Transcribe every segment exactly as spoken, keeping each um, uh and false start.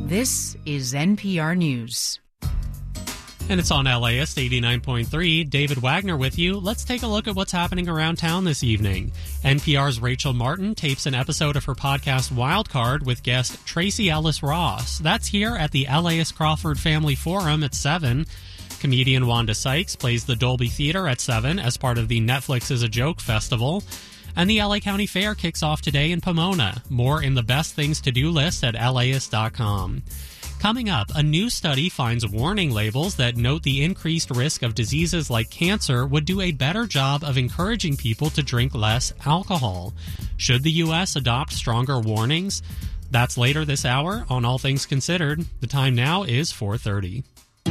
This is N P R News. And it's on L A S eighty-nine point three. David Wagner with you. Let's take a look at what's happening around town this evening. N P R's Rachel Martin tapes an episode of her podcast Wildcard with guest Tracy Ellis Ross. That's here at the L A S Crawford Family Forum at seven. Comedian Wanda Sykes plays the Dolby Theater at seven as part of the Netflix is a Joke Festival. And the L A County Fair kicks off today in Pomona. More in the best things to do list at L A S dot com. Coming up, a new study finds warning labels that note the increased risk of diseases like cancer would do a better job of encouraging people to drink less alcohol. Should the U S adopt stronger warnings? That's later this hour on All Things Considered. The time now is four thirty.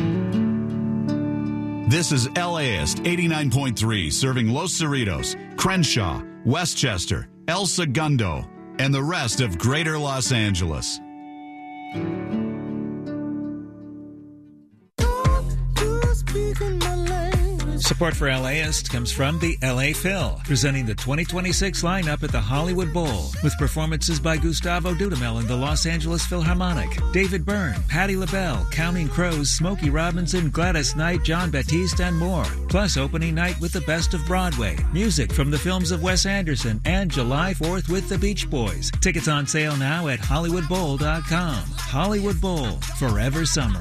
This is L A S eighty-nine point three, serving Los Cerritos, Crenshaw, Westchester, El Segundo, and the rest of Greater Los Angeles. Support for L A ist comes from the L A Phil, presenting the twenty twenty-six lineup at the Hollywood Bowl, with performances by Gustavo Dudamel and the Los Angeles Philharmonic, David Byrne, Patti LaBelle, Counting Crows, Smokey Robinson, Gladys Knight, John Baptiste, and more. Plus opening night with the best of Broadway, music from the films of Wes Anderson, and July fourth with the Beach Boys. Tickets on sale now at Hollywood Bowl dot com. Hollywood Bowl, forever summer.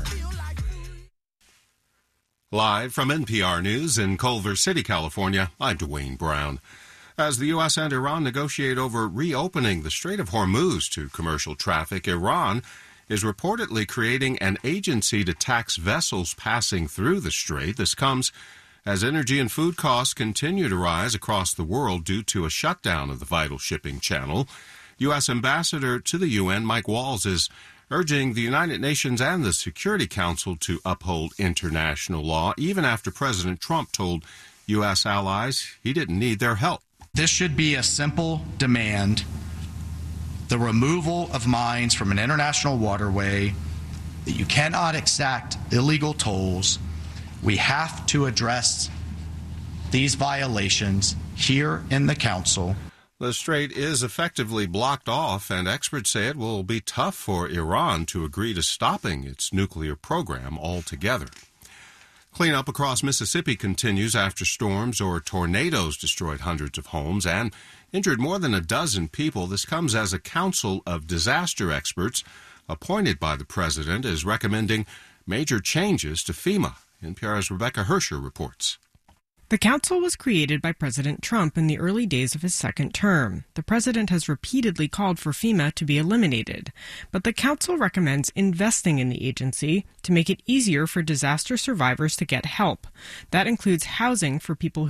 Live from N P R News in Culver City, California, I'm Dwayne Brown. As the U S and Iran negotiate over reopening the Strait of Hormuz to commercial traffic, Iran is reportedly creating an agency to tax vessels passing through the strait. This comes as energy and food costs continue to rise across the world due to a shutdown of the vital shipping channel. U S Ambassador to the U N, Mike Walls, is urging the United Nations and the Security Council to uphold international law, even after President Trump told U S allies he didn't need their help. This should be a simple demand: the removal of mines from an international waterway, that you cannot exact illegal tolls. We have to address these violations here in the Council. The strait is effectively blocked off, and experts say it will be tough for Iran to agree to stopping its nuclear program altogether. Cleanup across Mississippi continues after storms or tornadoes destroyed hundreds of homes and injured more than a dozen people. This comes as a council of disaster experts appointed by the president is recommending major changes to FEMA. N P R's Rebecca Hersher reports. The council was created by President Trump in the early days of his second term. The president has repeatedly called for FEMA to be eliminated, but the council recommends investing in the agency to make it easier for disaster survivors to get help. That includes housing for people who